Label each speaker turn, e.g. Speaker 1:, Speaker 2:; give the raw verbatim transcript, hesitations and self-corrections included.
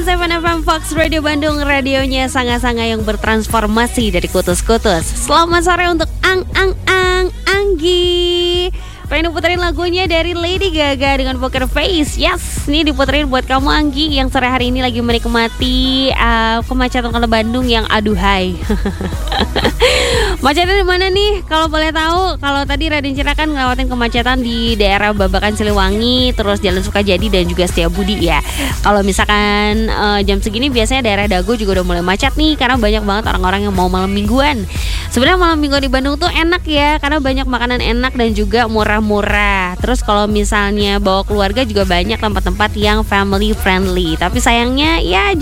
Speaker 1: tujuh F M Fox Radio Bandung, radionya Sanga-Sanga yang bertransformasi dari kutus-kutus. Selamat sore untuk Ang Ang Ang Anggi. Pengen diputerin lagunya dari Lady Gaga dengan Poker Face. Yes, ini diputerin buat kamu Anggi yang sore hari ini lagi menikmati uh, kemacetan kota Bandung yang aduhai. Macetnya di mana nih? Kalau boleh tahu, kalau tadi Raden Cira kan ngelewatin kemacetan di daerah Babakan Siliwangi, terus Jalan Sukajadi dan juga Setiabudi ya. Kalau misalkan uh, jam segini biasanya daerah Dago juga udah mulai macet nih karena banyak banget orang-orang yang mau malam mingguan. Sebenarnya malam mingguan di Bandung tuh enak ya karena banyak makanan enak dan juga murah-murah. Terus kalau misalnya bawa keluarga juga banyak tempat-tempat yang family friendly. Tapi sayangnya ya